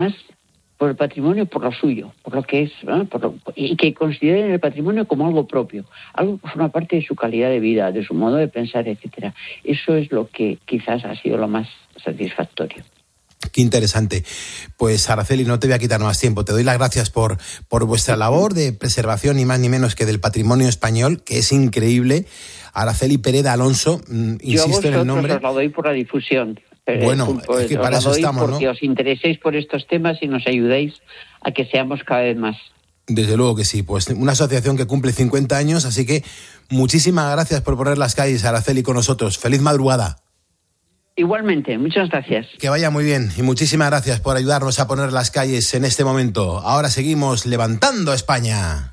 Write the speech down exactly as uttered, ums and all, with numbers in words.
por el patrimonio, por lo suyo, por lo que es, ¿no? por lo, y que consideren el patrimonio como algo propio, algo que forma parte de su calidad de vida, de su modo de pensar, etcétera. Eso es lo que quizás ha sido lo más satisfactorio. Qué interesante. Pues Araceli, no te voy a quitar más tiempo. Te doy las gracias por, por vuestra labor de preservación, ni más ni menos que del patrimonio español, que es increíble. Araceli Pereda Alonso, insisto en el nombre. Yo a vosotros os lo doy por la difusión. Bueno, es que para eso estamos, ¿no? Porque os intereséis por estos temas y nos ayudéis a que seamos cada vez más. Desde luego que sí, pues una asociación que cumple cincuenta años, así que muchísimas gracias por poner las calles, Araceli, con nosotros. Feliz madrugada. Igualmente, muchas gracias. Que vaya muy bien y muchísimas gracias por ayudarnos a poner las calles en este momento. Ahora seguimos levantando España.